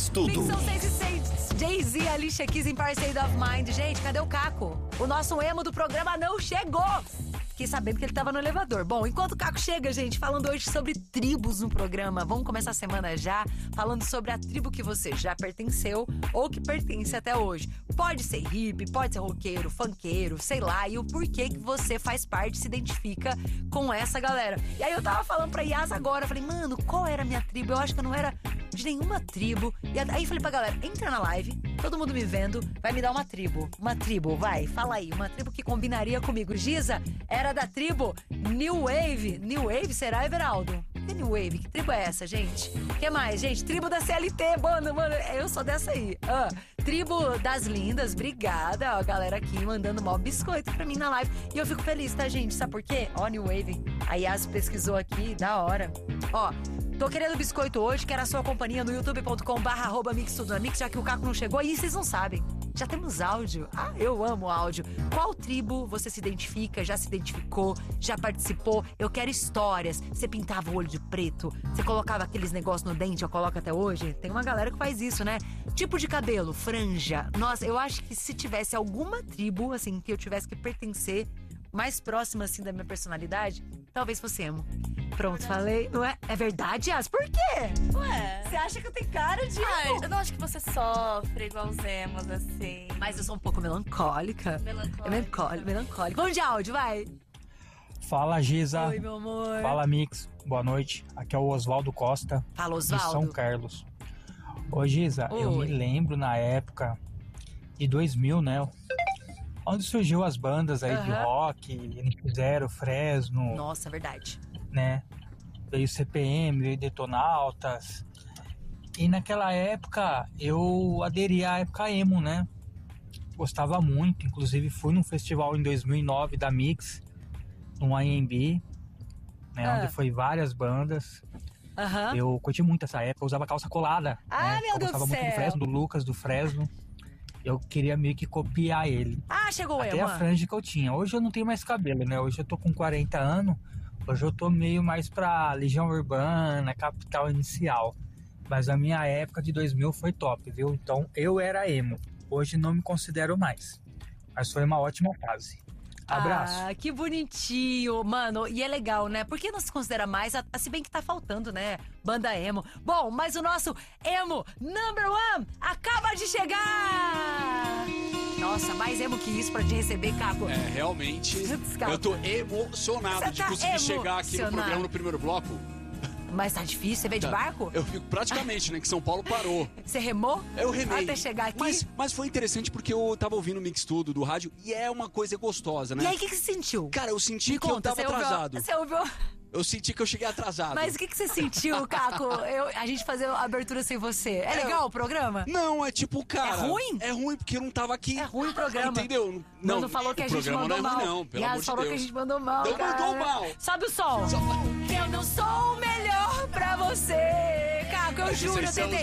Mix Tudo. Mix são 6 e 6. Jay-Z, Alicia Keys, Empire State of Mind. Gente, cadê o Caco? O nosso emo do programa não chegou. Fiquei sabendo que ele tava no elevador. Bom, enquanto o Caco chega, gente, falando hoje sobre tribos no programa. Vamos começar a semana já falando sobre a tribo que você já pertenceu ou que pertence até hoje. Pode ser hippie, pode ser roqueiro, funkeiro, sei lá. E o porquê que você faz parte, se identifica com essa galera. E aí eu tava falando pra Yas agora, falei, mano, qual era a minha tribo? Eu acho que eu não era de nenhuma tribo. E aí falei pra galera, entra na live, todo mundo me vendo, vai me dar uma tribo. Uma tribo, vai, fala aí. Uma tribo que combinaria comigo. Giza era da tribo New Wave. New Wave, será, Everaldo? Que New Wave? Que tribo é essa, gente? O que mais, gente? Tribo da CLT, mano, eu sou dessa aí. Tribo das lindas, obrigada, ó, a galera aqui mandando mó biscoito pra mim na live. E eu fico feliz, tá, gente? Sabe por quê? Ó, New Wave, a Yas pesquisou aqui, da hora. Ó, tô querendo biscoito hoje, quero a sua companhia no youtube.com/mixtudonamix, já que o Caco não chegou, aí vocês não sabem. Já temos áudio. Ah, eu amo áudio. Qual tribo você se identifica, já se identificou, já participou? Eu quero histórias. Você pintava o olho de preto, você colocava aqueles negócios no dente, eu coloco até hoje. Tem uma galera que faz isso, né? Tipo de cabelo, franja. Nossa, eu acho que se tivesse alguma tribo, assim, que eu tivesse que pertencer, mais próxima, assim, da minha personalidade, talvez fosse emo. Pronto, falei. Não é? É verdade, Yas? Por quê? Ué. Você acha que eu tenho cara de emo? Eu não acho que você sofre igual os emos, assim. Mas eu sou um pouco melancólica. Melancólica. Vamos de áudio, vai. Fala, Giza. Oi, meu amor. Fala, Mix. Boa noite. Aqui é o Oswaldo Costa. Fala, de Oswaldo. São Carlos. Ô, Giza, Oi. eu me lembro na época de 2000, né? Onde surgiu as bandas aí de rock, NX0, Fresno. Nossa, verdade. Né? Veio CPM, veio Detonautas. E naquela época eu aderi à época emo, né? Gostava muito, inclusive fui num festival em 2009 da Mix, no IMB, né? Onde foi várias bandas. Eu curti muito essa época, eu usava calça colada. Ah, né? meu Eu Deus gostava do muito céu. do Fresno, do Lucas, do Fresno. Eu queria meio que copiar ele. Ah, chegou o Até emo. a franja que eu tinha. Hoje eu não tenho mais cabelo, né? Hoje eu tô com 40 anos. Hoje eu tô meio mais pra Legião Urbana, Capital Inicial. Mas a minha época de 2000 foi top, viu? Então eu era emo. Hoje não me considero mais. Mas foi uma ótima fase. Abraço. Ah, que bonitinho, mano. E é legal, né? Por que não se considera mais? Se bem que tá faltando, né? Banda emo. Bom, mas o nosso emo number one acaba de chegar! Nossa, mais emo que isso pra te receber, Caco. É, realmente, Desculpa. eu tô emocionado Você de tá conseguir chegar aqui no emocionado. programa no primeiro bloco. Mas tá difícil, você veio de barco? Eu fico praticamente, né, que São Paulo parou. Você remou? Eu remei. Até chegar aqui? Mas foi interessante porque eu tava ouvindo o Mix Tudo do rádio e é uma coisa gostosa, né? E aí, o que você sentiu? Cara, eu senti Me que conta, eu tava atrasado. Você ouviu? Eu senti que eu cheguei atrasado. Mas o que você sentiu, Caco? A gente fazer a abertura sem você. É legal o programa? Não, é tipo, cara... É ruim? É ruim porque eu não tava aqui. É ruim o programa. Entendeu? Não falou que a gente programa mandou não é mal. ruim, não, pelo amor de falou Deus. que a gente mandou mal, Não cara. mandou mal. Sobe o som. Eu não sou o melhor pra você. Caco, eu juro, eu Vocês são os tentei.